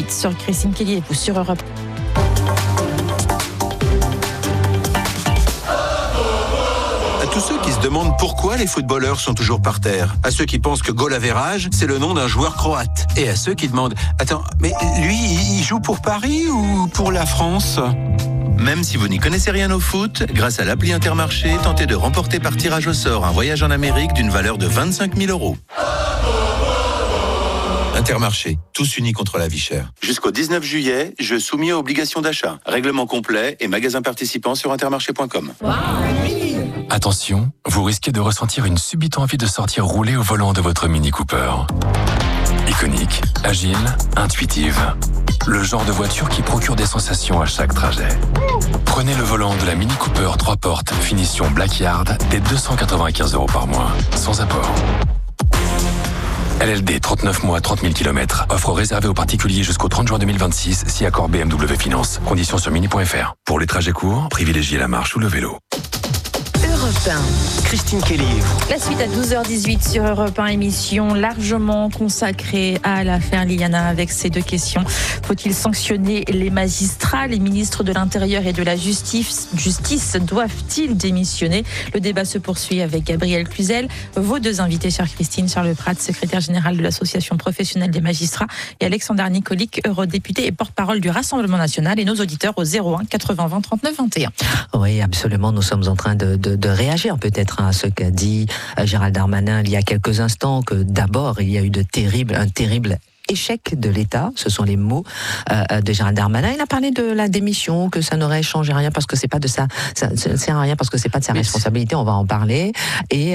2h18 sur Christine Kelly ou sur Europe. À tous ceux qui se demandent pourquoi les footballeurs sont toujours par terre, à ceux qui pensent que goal average, c'est le nom d'un joueur croate, et à ceux qui demandent « Attends, mais lui, il joue pour Paris ou pour la France ?» Même si vous n'y connaissez rien au foot, grâce à l'appli Intermarché, tentez de remporter par tirage au sort un voyage en Amérique d'une valeur de 25 000 €. Intermarché, tous unis contre la vie chère. Jusqu'au 19 juillet, jeu soumis à obligation d'achat. Règlement complet et magasins participants sur intermarché.com. Attention, vous risquez de ressentir une subite envie de sortir rouler au volant de votre Mini Cooper. Iconique, agile, intuitive. Le genre de voiture qui procure des sensations à chaque trajet. Prenez le volant de la Mini Cooper 3 portes, finition Blackyard, dès 295 € par mois, sans apport. LLD 39 mois, 30 000 km. Offre réservée aux particuliers jusqu'au 30 juin 2026, si accord BMW Finance. Conditions sur mini.fr. Pour les trajets courts, privilégiez la marche ou le vélo. Europe 1. Christine Kelly. La suite à 12h18 sur Europe 1, émission largement consacrée à l'affaire Liliana avec ces deux questions. Faut-il sanctionner les magistrats? Les ministres de l'Intérieur et de la Justice doivent-ils démissionner? Le débat se poursuit avec Gabriel Cluzel. Vos deux invités, chère Christine, Charles Prats, secrétaire général de l'Association professionnelle des magistrats, et Alexandre Nicolic, eurodéputé et porte-parole du Rassemblement national, et nos auditeurs au 01 80 20 39 21. Oui, absolument. Nous sommes en train de réagir peut-être à ce qu'a dit Gérald Darmanin il y a quelques instants, que d'abord il y a eu un terrible échec de l'État, ce sont les mots de Gérald Darmanin. Il a parlé de la démission, que ça n'aurait changé rien parce que c'est pas de ça sert à rien parce que c'est pas de sa responsabilité. On va en parler et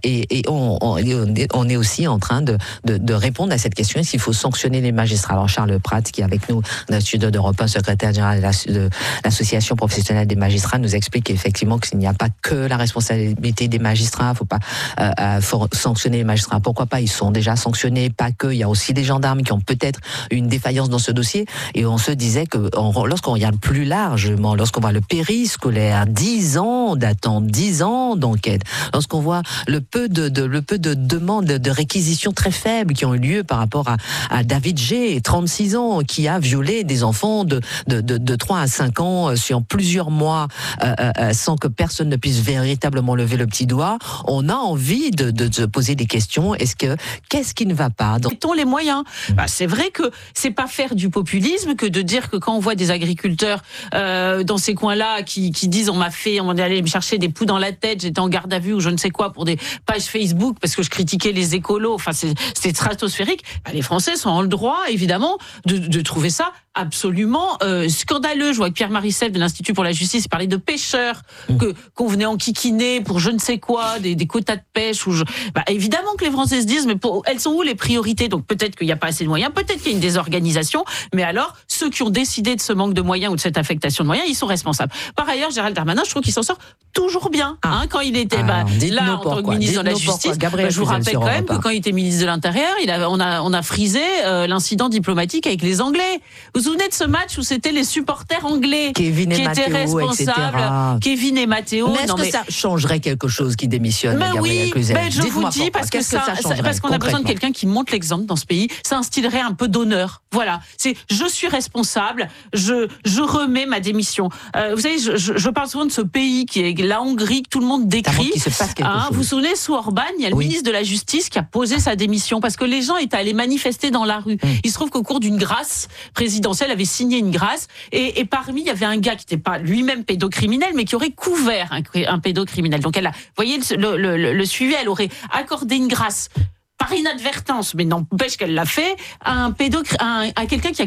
on est aussi en train de répondre à cette question, s'il faut sanctionner les magistrats. Alors Charles Prats, qui est avec nous dans le studio d'Europe 1, secrétaire général de l'Association professionnelle des magistrats, nous explique effectivement qu'il n'y a pas que la responsabilité des magistrats. Faut pas sanctionner les magistrats. Pourquoi pas? Ils sont déjà sanctionnés. Pas que. Il y a aussi des gendarmes qui ont peut-être une défaillance dans ce dossier, et on se disait que lorsqu'on regarde plus largement, lorsqu'on voit le périscolaire, 10 ans d'attente, 10 ans d'enquête, lorsqu'on voit le peu de demandes de réquisition très faibles qui ont eu lieu par rapport à David G, 36 ans, qui a violé des enfants de 3 à 5 ans sur plusieurs mois sans que personne ne puisse véritablement lever le petit doigt, on a envie de se poser des questions. Qu'est-ce qui ne va pas? Mettons les moyens. C'est vrai que c'est pas faire du populisme que de dire que quand on voit des agriculteurs dans ces coins-là qui disent on est allé me chercher des poux dans la tête, j'étais en garde à vue ou je ne sais quoi pour des pages Facebook parce que je critiquais les écolos, enfin c'est stratosphérique. Les Français sont en le droit évidemment de trouver ça absolument scandaleux. Je vois que Pierre Marissel de l'Institut pour la justice parlait de pêcheurs qu'on venait enquiquiner pour je ne sais quoi, des quotas de pêche. Évidemment que les Français se disent mais elles sont où les priorités? Donc peut-être qu'il n'y a pas assez de moyens, peut-être qu'il y a une désorganisation, mais alors ceux qui ont décidé de ce manque de moyens ou de cette affectation de moyens, ils sont responsables. Par ailleurs, Gérald Darmanin, je trouve qu'il s'en sort toujours bien. Quand il était là en tant que ministre de la Justice, je vous rappelle quand même que quand il était ministre de l'Intérieur, on a frisé l'incident diplomatique avec les Anglais. Vous vous souvenez de ce match où c'était les supporters anglais qui étaient responsables, Kevin et Matteo? Mais est-ce que ça changerait quelque chose qui démissionne? Oui, je vous dis parce qu'on a besoin de quelqu'un qui montre l'exemple dans ce pays. Ça instillerait un peu d'honneur. Voilà, c'est je suis responsable, je remets ma démission. Vous savez, je parle souvent de ce pays qui est la Hongrie, que tout le monde décrit. Vous vous souvenez, sous Orban, il y a le ministre de la Justice qui a posé sa démission parce que les gens étaient allés manifester dans la rue. Il se trouve qu'au cours d'une grâce présidentielle, avait signé une grâce et parmi, il y avait un gars qui n'était pas lui-même pédocriminel, mais qui aurait couvert un pédocriminel. Donc elle a, vous voyez, le suivi, elle aurait accordé une grâce par inadvertance, mais n'empêche qu'elle l'a fait, à quelqu'un qui a